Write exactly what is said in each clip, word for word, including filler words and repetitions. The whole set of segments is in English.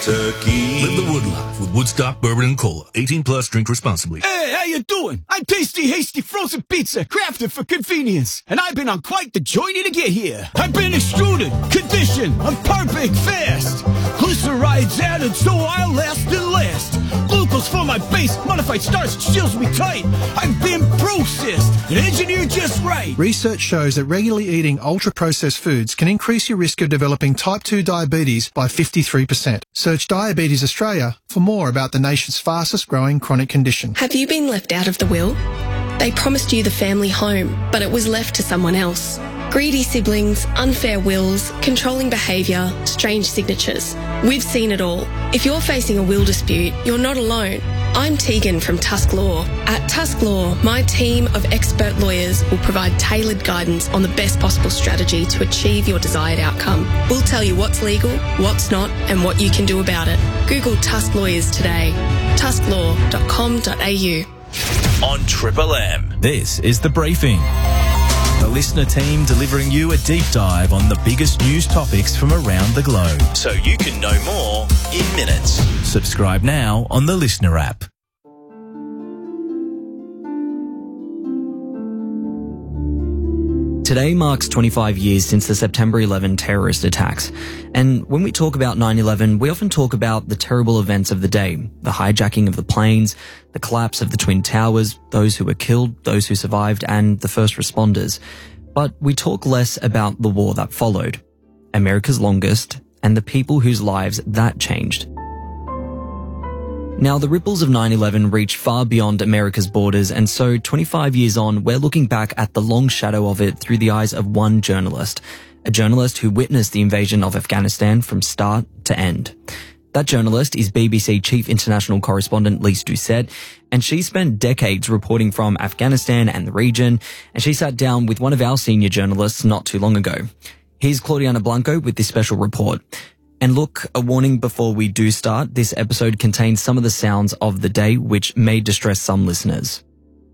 Turkey. Live the wood life with Woodstock Bourbon and Cola. eighteen plus, drink responsibly. Hey, how you doing? I'm Tasty Hasty Frozen Pizza, crafted for convenience. And I've been on quite the journey to get here. I've been extruded, conditioned, I'm perfect fast. Glycerides added so I'll last and last. Glucose for my base, modified starch seals me tight. I've been processed and engineered just right. Research shows that regularly eating ultra-processed foods can increase your risk of developing type two diabetes by fifty-three percent. Search Diabetes Australia for more about the nation's fastest growing chronic condition. Have you been left out of the will? They promised you the family home, but it was left to someone else. Greedy siblings, unfair wills, controlling behaviour, strange signatures. We've seen it all. If you're facing a will dispute, you're not alone. I'm Tegan from Tusk Law. At Tusk Law, my team of expert lawyers will provide tailored guidance on the best possible strategy to achieve your desired outcome. We'll tell you what's legal, what's not, and what you can do about it. Google Tusk Lawyers today. tusk law dot com dot a u. On Triple M, this is The Briefing. The listener team delivering you a deep dive on the biggest news topics from around the globe, so you can know more in minutes. Subscribe now on the Listener app. Today marks twenty-five years since the September eleventh terrorist attacks. And when we talk about nine eleven, we often talk about the terrible events of the day, the hijacking of the planes, the collapse of the Twin Towers, those who were killed, those who survived, and the first responders. But we talk less about the war that followed, America's longest, and the people whose lives that changed. Now, the ripples of nine eleven reach far beyond America's borders, and so twenty-five years on, we're looking back at the long shadow of it through the eyes of one journalist, a journalist who witnessed the invasion of Afghanistan from start to end. That journalist is B B C Chief International Correspondent Lise Doucet, and she spent decades reporting from Afghanistan and the region, and she sat down with one of our senior journalists not too long ago. Here's Claudiana Blanco with this special report. And look, a warning before we do start, this episode contains some of the sounds of the day which may distress some listeners.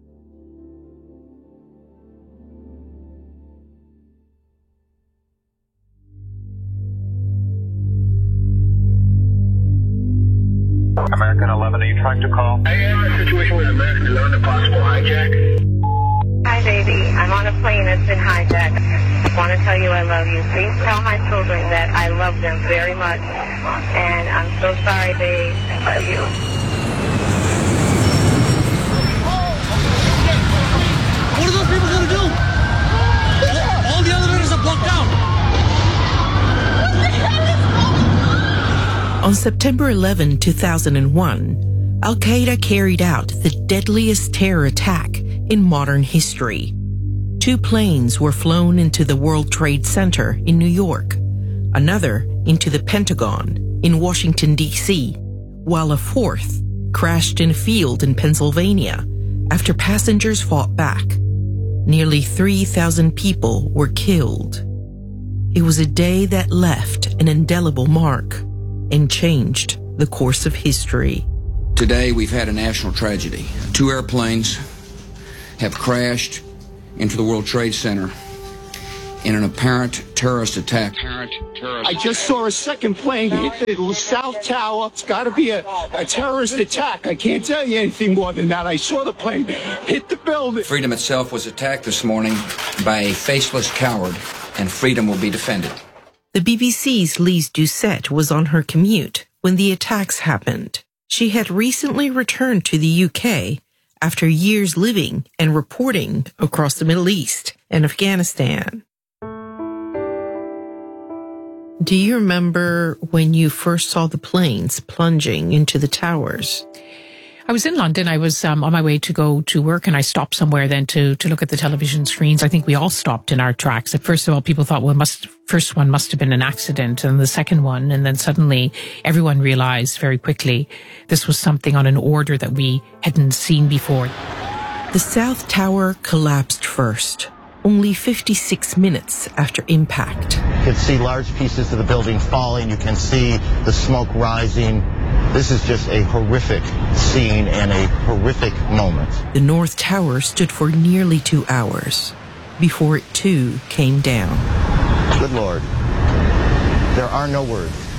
American eleven, are you trying to call? I am in a situation with American eleven, a possible hijack. Hi, baby. I'm on a plane that's been hijacked. I want to tell you I love you. Please tell my children that I love them very much. And I'm so sorry, babe. I love you. What are those people going to do? All the elevators are blocked out. On September eleventh, two thousand one, Al-Qaeda carried out the deadliest terror attack in modern history. Two planes were flown into the World Trade Center in New York, another into the Pentagon in Washington, D C, while a fourth crashed in a field in Pennsylvania after passengers fought back. Nearly three thousand people were killed. It was a day that left an indelible mark and changed the course of history. Today we've had a national tragedy. Two airplanes have crashed into the World Trade Center in an apparent terrorist attack. I just saw a second plane hit the South Tower. It's got to be a, a terrorist attack. I can't tell you anything more than that. I saw the plane hit the building. Freedom itself was attacked this morning by a faceless coward, and freedom will be defended. The B B C's Lise Doucet was on her commute when the attacks happened. She had recently returned to the U K after years living and reporting across the Middle East and Afghanistan. Do you remember when you first saw the planes plunging into the towers? I was in London. I was um, on my way to go to work, and I stopped somewhere then to to look at the television screens. I think we all stopped in our tracks. At first of all, people thought, well, must first one must have been an accident, and the second one, and then suddenly everyone realized very quickly this was something on an order that we hadn't seen before. The South Tower collapsed first, only fifty-six minutes after impact. You can see large pieces of the building falling. You can see the smoke rising. This is just a horrific scene and a horrific moment. The North Tower stood for nearly two hours before it too came down. Good Lord. There are no words.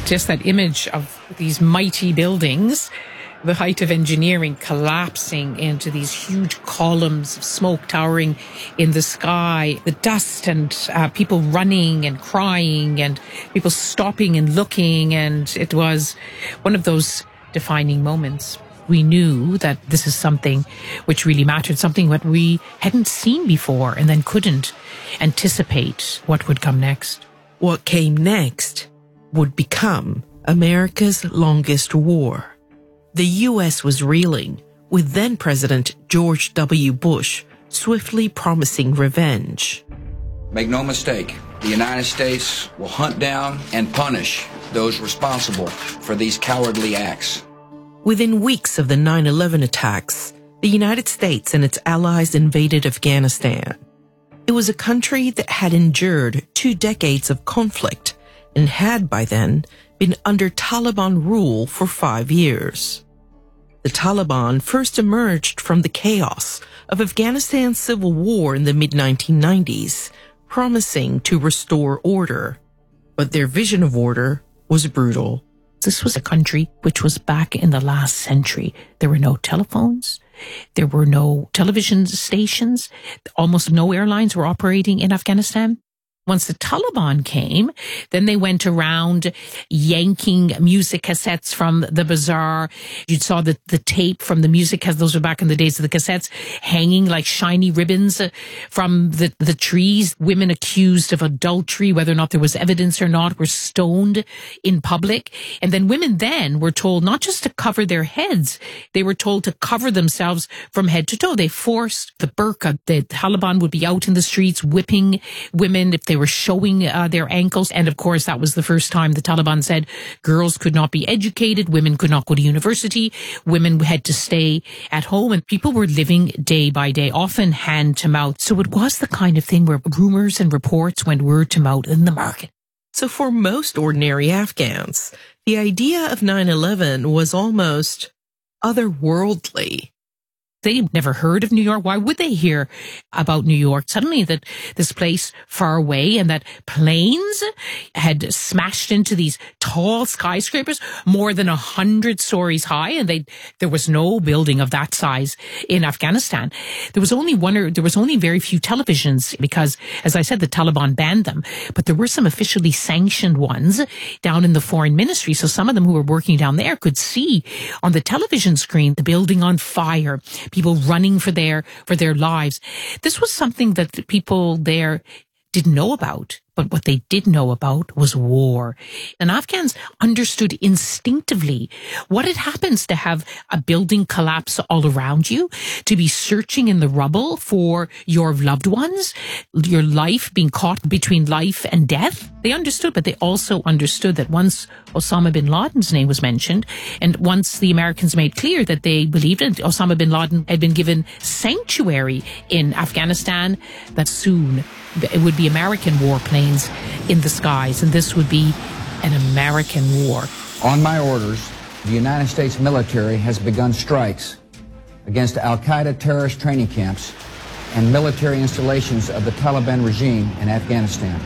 Just that image of these mighty buildings, the height of engineering collapsing into these huge columns of smoke towering in the sky, the dust and uh, people running and crying and people stopping and looking. And it was one of those defining moments. We knew that this is something which really mattered, something that we hadn't seen before and then couldn't anticipate what would come next. What came next would become America's longest war. The U S was reeling, with then-President George W. Bush swiftly promising revenge. Make no mistake, the United States will hunt down and punish those responsible for these cowardly acts. Within weeks of the nine eleven attacks, the United States and its allies invaded Afghanistan. It was a country that had endured two decades of conflict and had by then been under Taliban rule for five years. The Taliban first emerged from the chaos of Afghanistan's civil war in the mid nineteen nineties, promising to restore order. But their vision of order was brutal. This was a country which was back in the last century. There were no telephones. There were no television stations. Almost no airlines were operating in Afghanistan. Once the Taliban came, then they went around yanking music cassettes from the bazaar. You saw the, the tape from the music, because those were back in the days of the cassettes, hanging like shiny ribbons from the, the trees. Women accused of adultery, whether or not there was evidence or not, were stoned in public. And then women then were told not just to cover their heads, they were told to cover themselves from head to toe. They forced the burqa. The Taliban would be out in the streets whipping women if they were showing uh, their ankles. And of course, that was the first time the Taliban said girls could not be educated, women could not go to university, women had to stay at home, and people were living day by day, often hand to mouth. So it was the kind of thing where rumors and reports went word to mouth in the market. So for most ordinary Afghans, the idea of nine eleven was almost otherworldly. They never heard of New York. Why would they hear about New York? Suddenly that this place far away and that planes had smashed into these tall skyscrapers, more than a hundred stories high. And they, there was no building of that size in Afghanistan. There was only one or there was only very few televisions because, as I said, the Taliban banned them, but there were some officially sanctioned ones down in the foreign ministry. So some of them who were working down there could see on the television screen the building on fire, people running for their for their lives. This was something that the people there didn't know about. But what they did know about was war. And Afghans understood instinctively what it happens to have a building collapse all around you, to be searching in the rubble for your loved ones, your life being caught between life and death. They understood, but they also understood that once Osama bin Laden's name was mentioned, and once the Americans made clear that they believed that Osama bin Laden had been given sanctuary in Afghanistan, that soon it would be American warplanes in the skies, and this would be an American war. On my orders, the United States military has begun strikes against Al-Qaeda terrorist training camps and military installations of the Taliban regime in Afghanistan.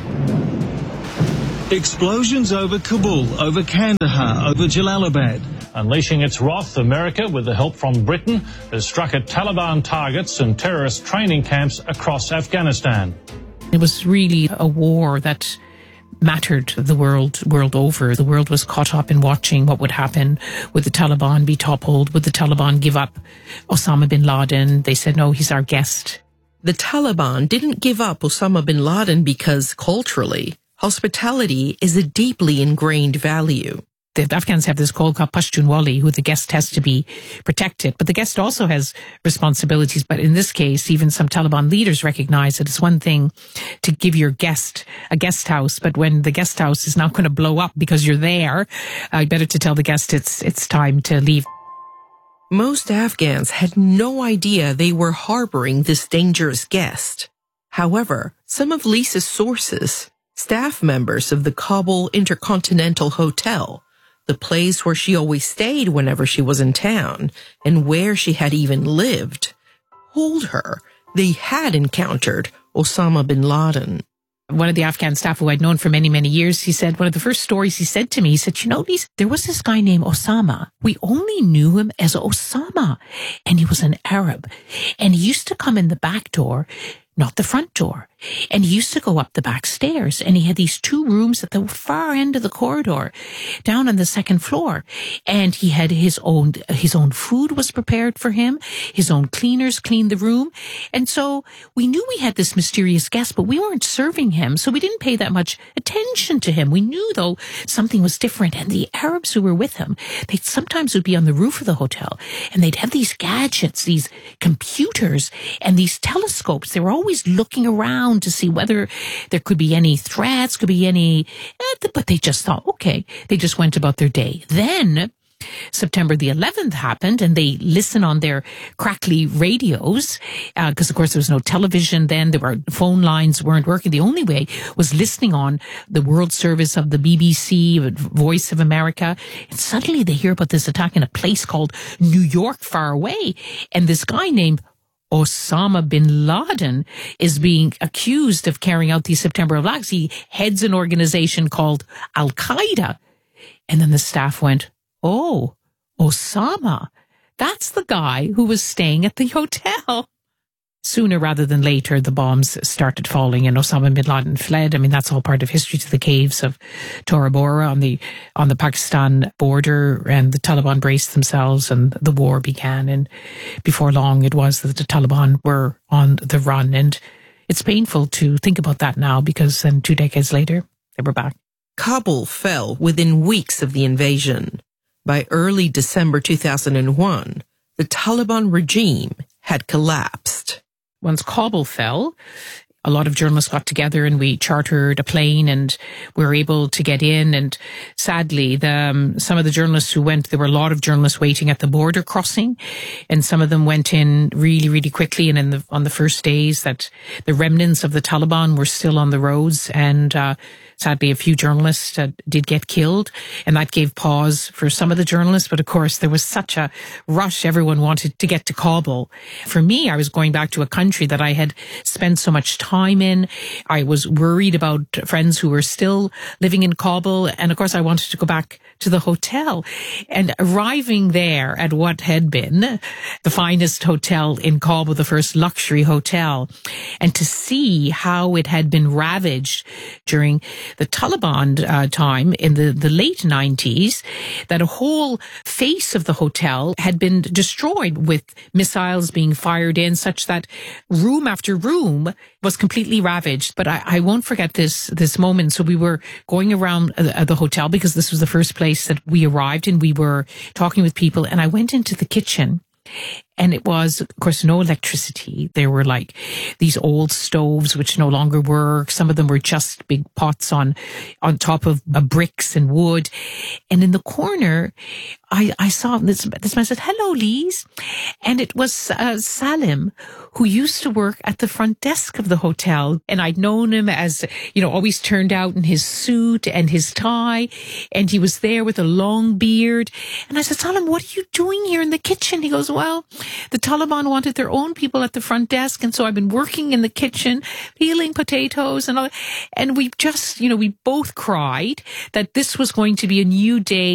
Explosions over Kabul, over Kandahar, over Jalalabad. Unleashing its wrath, America, with the help from Britain, has struck at Taliban targets and terrorist training camps across Afghanistan. It was really a war that mattered the world world over. The world was caught up in watching what would happen. Would the Taliban be toppled? Would the Taliban give up Osama bin Laden? They said, no, he's our guest. The Taliban didn't give up Osama bin Laden because culturally, hospitality is a deeply ingrained value. The Afghans have this code called Pashtunwali, who the guest has to be protected. But the guest also has responsibilities. But in this case, even some Taliban leaders recognize that it's one thing to give your guest a guest house, but when the guest house is not going to blow up because you're there, uh, better to tell the guest it's it's time to leave. Most Afghans had no idea they were harboring this dangerous guest. However, some of Lisa's sources, staff members of the Kabul Intercontinental Hotel, the place where she always stayed whenever she was in town, and where she had even lived, told her they had encountered Osama bin Laden. one of the Afghan staff who I'd known for many, many years, he said, one of the first stories he said to me, he said, you know, Lise, there was this guy named Osama. We only knew him as Osama, and he was an Arab, and he used to come in the back door, not the front door. And he used to go up the back stairs, and he had these two rooms at the far end of the corridor, down on the second floor. And he had his own, his own food was prepared for him. His own cleaners cleaned the room. And so we knew we had this mysterious guest, but we weren't serving him. So we didn't pay that much attention to him. We knew, though, something was different. And the Arabs who were with him, they sometimes would be on the roof of the hotel, and they'd have these gadgets, these computers and these telescopes. They were always looking around to see whether there could be any threats, could be any, but they just thought, okay, they just went about their day. Then September the eleventh happened, and they listened on their crackly radios, because uh, of course there was no television then, there were phone lines weren't working. The only way was listening on the world service of the B B C, Voice of America, and suddenly they hear about this attack in a place called New York, far away, and this guy named Osama bin Laden is being accused of carrying out these September attacks. He heads an organization called Al-Qaeda. And then the staff went, oh, Osama, that's the guy who was staying at the hotel. Sooner rather than later, the bombs started falling and Osama bin Laden fled. I mean, that's all part of history, to the caves of Tora Bora on the on the Pakistan border, and the Taliban braced themselves and the war began. And before long, it was that the Taliban were on the run. And it's painful to think about that now, because then two decades later, they were back. Kabul fell within weeks of the invasion. By early December two thousand one, the Taliban regime had collapsed. Once Kabul fell, a lot of journalists got together and we chartered a plane and we were able to get in. And sadly, the, um, some of the journalists who went, there were a lot of journalists waiting at the border crossing, and some of them went in really, really quickly. And in the, on the first days, that the remnants of the Taliban were still on the roads, and uh, sadly, a few journalists uh, did get killed, and that gave pause for some of the journalists. But of course, there was such a rush. Everyone wanted to get to Kabul. For me, I was going back to a country that I had spent so much time in. I was worried about friends who were still living in Kabul. And of course, I wanted to go back to the hotel. And arriving there at what had been the finest hotel in Kabul, the first luxury hotel, and to see how it had been ravaged during the Taliban uh, time in the, the late nineties, that a whole face of the hotel had been destroyed with missiles being fired in, such that room after room was completely ravaged. But I, I won't forget this this moment. So we were going around uh, the hotel, because this was the first place that we arrived, and we were talking with people, and I went into the kitchen. And it was, of course, no electricity. There were like these old stoves which no longer work. Some of them were just big pots on on top of uh, bricks and wood. And in the corner, I, I saw this, this man said, hello, Lise. And it was uh, Salim, who used to work at the front desk of the hotel. And I'd known him as, you know, always turned out in his suit and his tie. And he was there with a long beard. And I said, Salim, what are you doing here in the kitchen? He goes, well, the Taliban wanted their own people at the front desk, and so I've been working in the kitchen, peeling potatoes and all. And we just, you know, we both cried that this was going to be a new day.